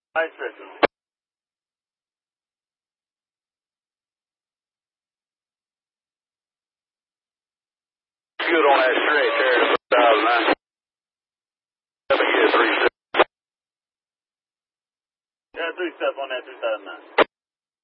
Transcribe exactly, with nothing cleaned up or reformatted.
Five system. Good on that stretch there, two thousand nine. Let me get three steps. Yeah, three steps on that two thousand nine.